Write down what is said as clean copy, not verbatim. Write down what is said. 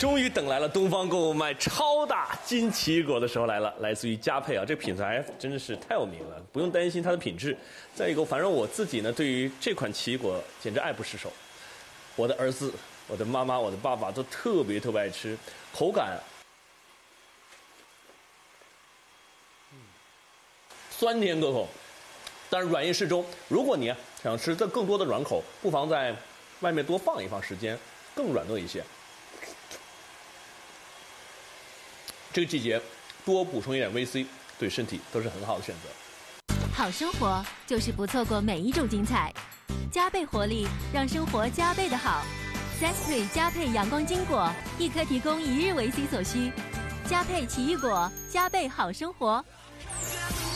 终于等来了东方购物卖超大金奇异果的时候来了，来自于佳沛啊，这品牌真的是太有名了，不用担心它的品质。再一个，反正我自己呢，对于这款奇异果简直爱不释手。我的儿子、我的妈妈、我的爸爸都特别爱吃，口感酸甜可口，但是软硬适中。如果你想吃更多的软口，不妨在外面多放一放时间，更软糯一些。这个季节多补充一点 VC， 对身体都是很好的选择。 好生活就是不错过每一种精彩，加倍活力让生活加倍的好。Zestfree 加倍阳光金果，一颗提供1日维 C 所需。加倍奇异果，加倍好生活。